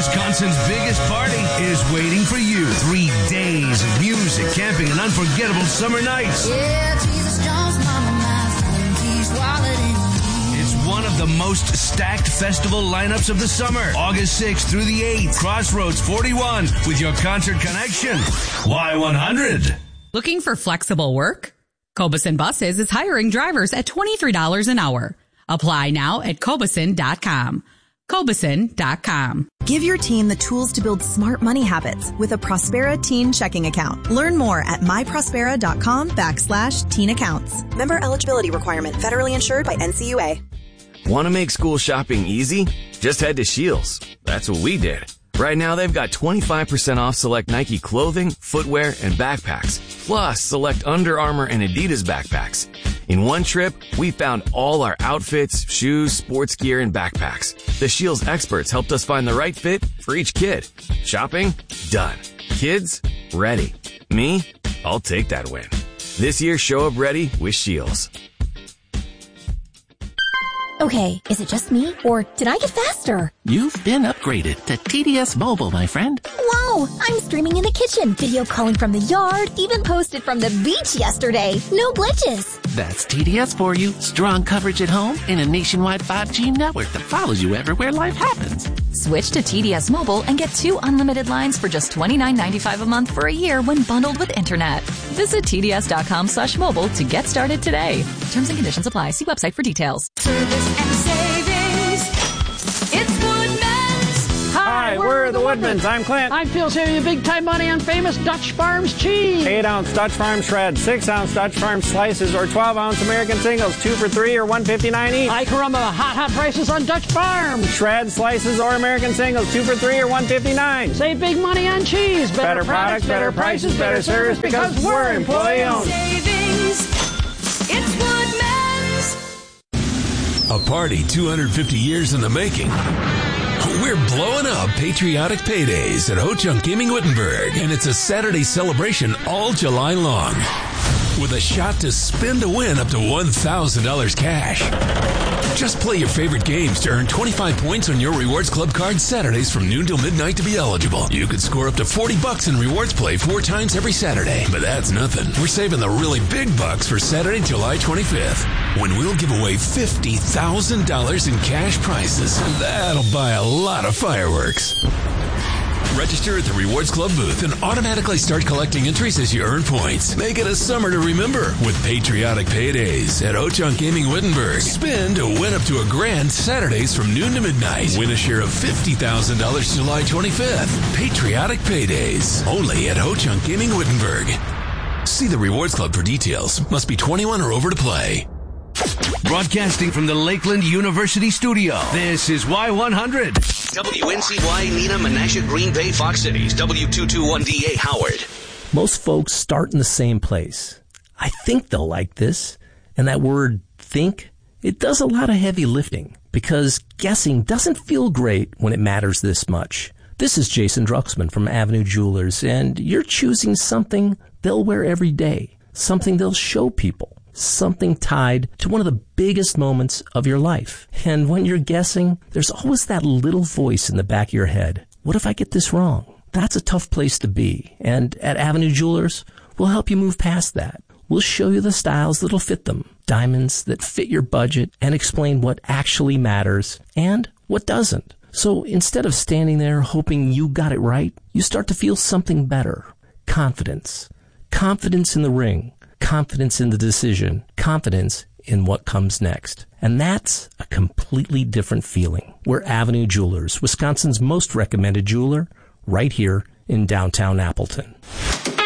Wisconsin's biggest party is waiting for you. 3 days of music, camping, and unforgettable summer nights. Yeah, Jesus Jones, Mama, my phone keys, wallet, and It's one of the most stacked festival lineups of the summer. August 6th through the 8th, Crossroads 41 with your concert connection. Y100. Looking for flexible work? Cobeson Buses is hiring drivers at $23 an hour. Apply now at Cobeson.com. Cobeson.com. Give your teen the tools to build smart money habits with a Prospera teen checking account. Learn more at myprospera.com/teen accounts. Member eligibility requirement. Federally insured by NCUA. Want to make school shopping easy? Just head to Scheels. That's what we did. Right now, they've got 25% off select Nike clothing, footwear, and backpacks, plus select Under Armour and Adidas backpacks. In one trip, we found all our outfits, shoes, sports gear, and backpacks. The Scheels experts helped us find the right fit for each kid. Shopping? Done. Kids? Ready. Me? I'll take that win. This year, show up ready with Scheels. Okay, is it just me, or did I get faster? You've been upgraded to TDS Mobile, my friend. Wow, I'm streaming in the kitchen, video calling from the yard, even posted from the beach yesterday. No glitches. That's TDS for you. Strong coverage at home and a nationwide 5G network that follows you everywhere life happens. Switch to TDS Mobile and get 2 unlimited lines for just $29.95 a month for a year when bundled with internet. Visit TDS.com/mobile to get started today. Terms and conditions apply. See website for details. service and savings. It's Woodman's. Hi, we're the Woodmans. I'm Clint. I'm Phil, saving you big time money on famous Dutch Farms cheese. 8-ounce Dutch Farm shreds, 6-ounce Dutch Farm slices, or 12-ounce American singles, 2 for $3 or $1.59 each. Hi, caramba, hot prices on Dutch Farms. Shreds, slices, or American singles, 2 for $3 or $1.59. Save big money on cheese. Better products, better prices, better service, because we're employee-owned. Savings. It's Woodman's. A party 250 years in the making. We're blowing up Patriotic Paydays at Ho-Chunk Gaming Wittenberg, and it's a Saturday celebration all July long with a shot to spin to win up to $1,000 cash. Just play your favorite games to earn 25 points on your Rewards Club card Saturdays from noon till midnight to be eligible. You could score up to $40 in Rewards Play 4 times every Saturday. But that's nothing. We're saving the really big bucks for Saturday, July 25th, when we'll give away $50,000 in cash prizes. That'll buy a lot of fireworks. Register at the Rewards Club booth and automatically start collecting entries as you earn points. Make it a summer to remember with Patriotic Paydays at Ho-Chunk Gaming Wittenberg. Spin to win up to $1,000 Saturdays from noon to midnight. Win a share of $50,000 July 25th. Patriotic Paydays. Only at Ho-Chunk Gaming Wittenberg. See the Rewards Club for details. Must be 21 or over to play. Broadcasting from the Lakeland University studio, this is Y100. WNCY, Neenah, Menasha, Green Bay, Fox Cities, W221DA, Howard. Most folks start in the same place. I think they'll like this. And that word think, it does a lot of heavy lifting because guessing doesn't feel great when it matters this much. This is Jason Druxman from Avenue Jewelers, and you're choosing something they'll wear every day, something they'll show people, something tied to one of the biggest moments of your life. And when you're guessing, there's always that little voice in the back of your head. What if I get this wrong? That's a tough place to be. And at Avenue Jewelers, we'll help you move past that. We'll show you the styles that'll fit them, diamonds that fit your budget, and explain what actually matters and what doesn't. So instead of standing there hoping you got it right, you start to feel something better. Confidence. Confidence in the ring. Confidence in the decision, confidence in what comes next. And that's a completely different feeling. We're Avenue Jewelers, Wisconsin's most recommended jeweler, right here in downtown Appleton.